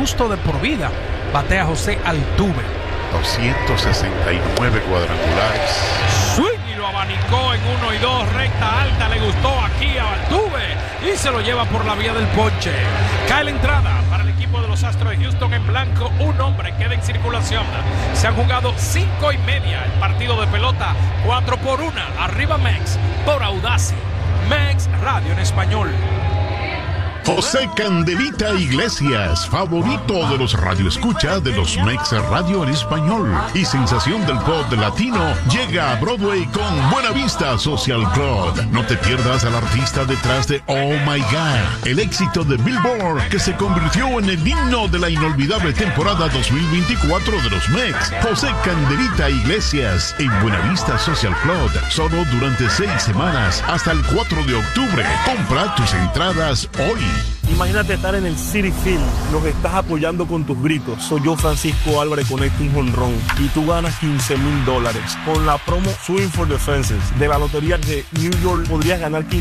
gusto de por vida. Batea José Altuve. 269 cuadrangulares. Swing y lo abanicó en 1 y 2, recta alta, le gustó aquí a Altuve y se lo lleva por la vía del ponche. Cae la entrada para el equipo de los Astros de Houston en blanco, un hombre queda en circulación. Se han jugado 5 y media el partido de pelota, 4-1, arriba Mex por Audacy, Mex Radio en español. José Candelita Iglesias, favorito de los radioescuchas de los Mex Radio en español y sensación del pop latino, llega a Broadway con Buena Vista Social Club. No te pierdas al artista detrás de Oh My God, el éxito de Billboard que se convirtió en el himno de la inolvidable temporada 2024 de los Mex. José Candelita Iglesias en Buena Vista Social Club, solo durante 6 semanas hasta el 4 de octubre. Compra tus entradas hoy. Imagínate estar en el Citi Field, los estás apoyando con tus gritos. Soy yo, Francisco Álvarez, conecto un jonrón y tú ganas $15,000. Con la promo Swing for the Fences de la Lotería de New York podrías ganar $15,000